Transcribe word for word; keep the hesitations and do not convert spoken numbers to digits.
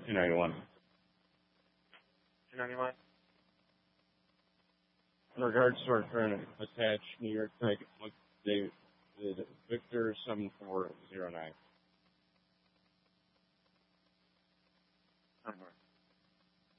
two ninety-one. two ninety-one. In regards to our current attached New York Tiger, Victor seven four zero nine.